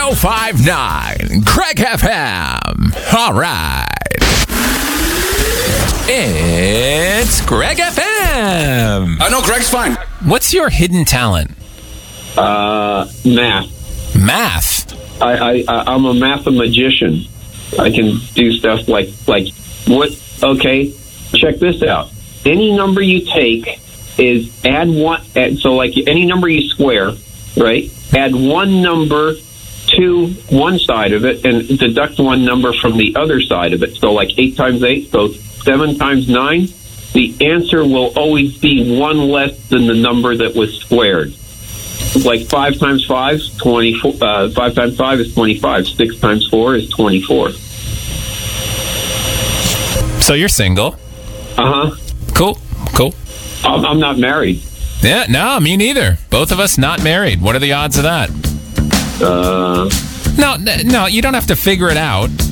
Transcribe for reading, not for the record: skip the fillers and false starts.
1059 Craig FM. All right. It's Craig FM. No, Greg's fine. What's your hidden talent? Math. Math? I'm a mathematician. I can do stuff like what? Okay, check this out. Any number you take is add one. So like any number you square, right? Add one number to one side of it and deduct one number from the other side of it. So like 8 times 8, so 7 times 9. The answer will always be one less than the number that was squared. Like 5 times 5 is 24. 5 times 5 is 25. 6 times 4 is 24. So you're single. Uh-huh. Cool. I'm not married. Yeah, no, me neither. Both of us not married. What are the odds of that? No, you don't have to figure it out.